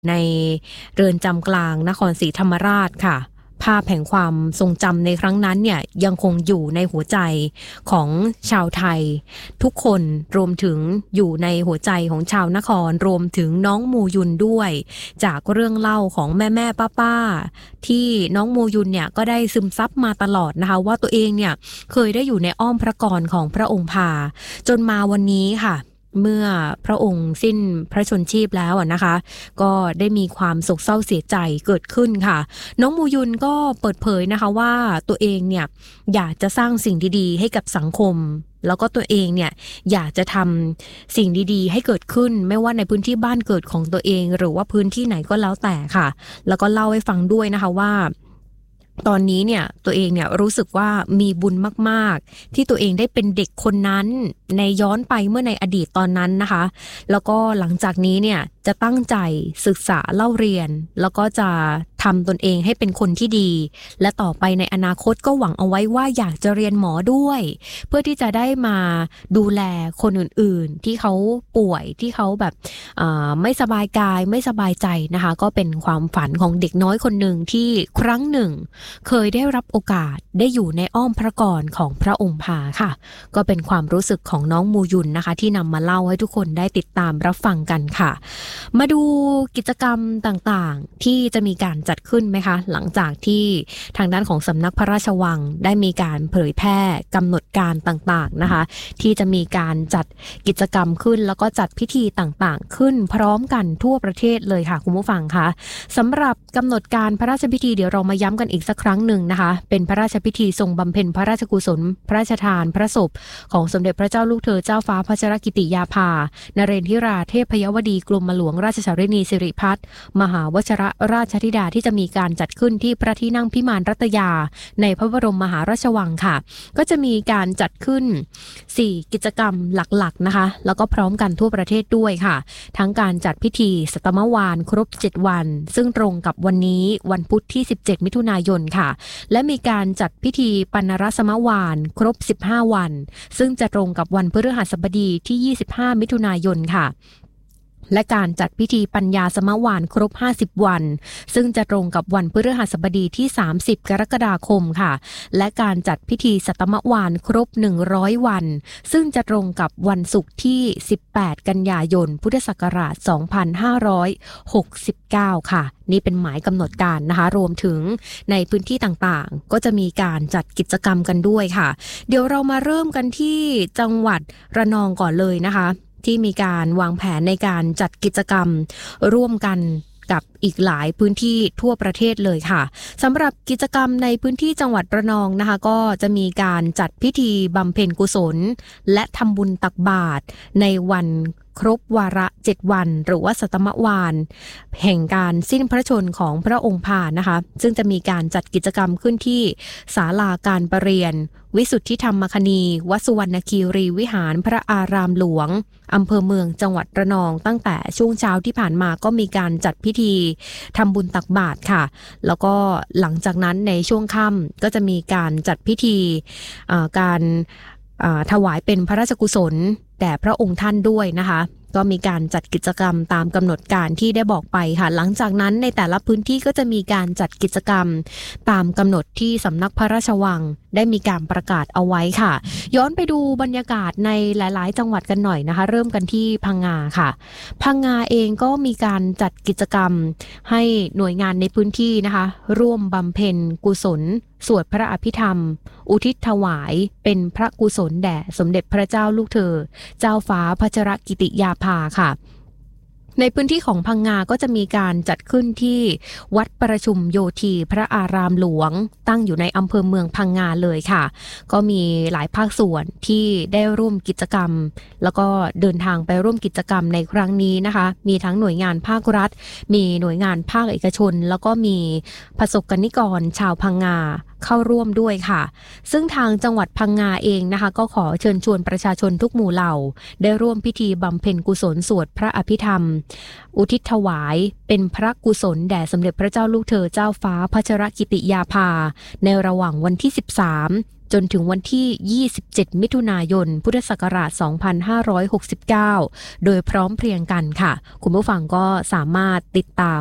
ในเรือนจำกลางนครศรีธรรมราชค่ะภาพแห่งความทรงจำในครั้งนั้นเนี่ยยังคงอยู่ในหัวใจของชาวไทยทุกคนรวมถึงอยู่ในหัวใจของชาวนครรวมถึงน้องมูยุนด้วยจากเรื่องเล่าของแม่ป้าที่น้องมูยุนเนี่ยก็ได้ซึมซับมาตลอดนะคะว่าตัวเองเนี่ยเคยได้อยู่ในอ้อมพระกรของพระองค์พาจนมาวันนี้ค่ะเมื่อพระองค์สิ้นพระชนชีพแล้วนะคะก็ได้มีความโศกเศร้าเสียใจเกิดขึ้นค่ะน้องมูยุนก็เปิดเผยนะคะว่าตัวเองเนี่ยอยากจะสร้างสิ่งดีๆให้กับสังคมแล้วก็ตัวเองเนี่ยอยากจะทำสิ่งดีๆให้เกิดขึ้นไม่ว่าในพื้นที่บ้านเกิดของตัวเองหรือว่าพื้นที่ไหนก็แล้วแต่ค่ะแล้วก็เล่าให้ฟังด้วยนะคะว่าตอนนี้เนี่ยตัวเองเนี่ยรู้สึกว่ามีบุญมากๆที่ตัวเองได้เป็นเด็กคนนั้นในย้อนไปเมื่อในอดีตตอนนั้นนะคะแล้วก็หลังจากนี้เนี่ยจะตั้งใจศึกษาเล่าเรียนแล้วก็จะทำตนเองให้เป็นคนที่ดีและต่อไปในอนาคตก็หวังเอาไว้ว่าอยากจะเรียนหมอด้วยเพื่อที่จะได้มาดูแลคนอื่นๆที่เขาป่วยที่เขาแบบไม่สบายกายไม่สบายใจนะคะก็เป็นความฝันของเด็กน้อยคนหนึ่งที่ครั้งหนึ่งเคยได้รับโอกาสได้อยู่ในอ้อมพระกรของพระองค์พาค่ะก็เป็นความรู้สึกของน้องมูยุนนะคะที่นำมาเล่าให้ทุกคนได้ติดตามรับฟังกันค่ะมาดูกิจกรรมต่างๆที่จะมีการจัดขึ้นไหมคะหลังจากที่ทางด้านของสำนักพระราชวังได้มีการเผยแพร่กำหนดการต่างๆนะคะที่จะมีการจัดกิจกรรมขึ้นแล้วก็จัดพิธีต่างๆขึ้นพร้อมกันทั่วประเทศเลยค่ะคุณผู้ฟังคะสำหรับกำหนดการพระราชพิธีเดี๋ยวเรามาย้ำกันอีกสักครั้งหนึ่งนะคะเป็นพระราชพิธีทรงบำเพ็ญพระราชกุศลพระราชทานพระศพของสมเด็จพระเจ้าลูกเธอเจ้าฟ้าพัชรกิติยาภานเรนทิราเทพยวดีกรมหลวงราชสารินีสิริพัฒน์มหาวชิรราชธิดาที่จะมีการจัดขึ้นที่พระที่นั่งพิมานรัตยาในพระบรมมหาราชวังค่ะก็จะมีการจัดขึ้น4กิจกรรมหลักๆนะคะแล้วก็พร้อมกันทั่วประเทศด้วยค่ะทั้งการจัดพิธีสัตมวานครบ7วันซึ่งตรงกับวันนี้วันพุธที่17มิถุนายนค่ะและมีการจัดพิธีปณรสมวานครบ15วันซึ่งจะตรงกับวันพฤหัสบดีที่25มิถุนายนค่ะและการจัดพิธีปัญญาสมวานครบ50วันซึ่งจะตรงกับวันพฤหัสบดีที่30กรกฎาคมค่ะและการจัดพิธีสัตมวานครบ100วันซึ่งจะตรงกับวันศุกร์ที่18กันยายนพุทธศักราช2569ค่ะนี่เป็นหมายกำหนดการนะคะรวมถึงในพื้นที่ต่างๆก็จะมีการจัดกิจกรรมกันด้วยค่ะเดี๋ยวเรามาเริ่มกันที่จังหวัดระนองก่อนเลยนะคะที่มีการวางแผนในการจัดกิจกรรมร่วมกันกับอีกหลายพื้นที่ทั่วประเทศเลยค่ะสำหรับกิจกรรมในพื้นที่จังหวัดระนองนะคะก็จะมีการจัดพิธีบำเพ็ญกุศลและทำบุญตักบาตรในวันครบวาระ7วันหรือว่าสัตมวานแห่งการสิ้นพระชนของพระองค์พานะคะซึ่งจะมีการจัดกิจกรรมขึ้นที่ศาลาการประเรียนวิสุทธิธรรมคณีวัดสุวรรณคีรีวิหารพระอารามหลวงอำเภอเมืองจังหวัดระนองตั้งแต่ช่วงเช้าที่ผ่านมาก็มีการจัดพิธีทำบุญตักบาตรค่ะแล้วก็หลังจากนั้นในช่วงค่ำก็จะมีการจัดพิธีการถวายเป็นพระราชกุศลแด่พระองค์ท่านด้วยนะคะก็มีการจัดกิจกรรมตามกำหนดการที่ได้บอกไปค่ะหลังจากนั้นในแต่ละพื้นที่ก็จะมีการจัดกิจกรรมตามกำหนดที่สำนักพระราชวังได้มีการประกาศเอาไว้ค่ะย้อนไปดูบรรยากาศในหลายๆจังหวัดกันหน่อยนะคะเริ่มกันที่พังงาค่ะพังงาเองก็มีการจัดกิจกรรมให้หน่วยงานในพื้นที่นะคะร่วมบำเพ็ญกุศลสวดพระอภิธรรมอุทิศถวายเป็นพระกุศลแด่สมเด็จพระเจ้าลูกเธอเจ้าฟ้าพัชรกิติยาภาค่ะในพื้นที่ของพังงาก็จะมีการจัดขึ้นที่วัดประชุมโยธีพระอารามหลวงตั้งอยู่ในอำเภอเมืองพังงาเลยค่ะก็มีหลายภาคส่วนที่ได้ร่วมกิจกรรมแล้วก็เดินทางไปร่วมกิจกรรมในครั้งนี้นะคะมีทั้งหน่วยงานภาครัฐมีหน่วยงานภาคเอกชนแล้วก็มีประสบกนิกรชาวพังงาเข้าร่วมด้วยค่ะซึ่งทางจังหวัดพังงาเองนะคะก็ขอเชิญชวนประชาชนทุกหมู่เหล่าได้ร่วมพิธีบำเพ็ญกุศลสวดพระอภิธรรมอุทิศถวายเป็นพระกุศลแด่สมเด็จพระเจ้าลูกเธอเจ้าฟ้าพัชรกิติยาภาในระหว่างวันที่13 จนถึงวันที่ 27 มิถุนายน พุทธศักราช 2569 โดยพร้อมเพรียงกันค่ะคุณผู้ฟังก็สามารถติดตาม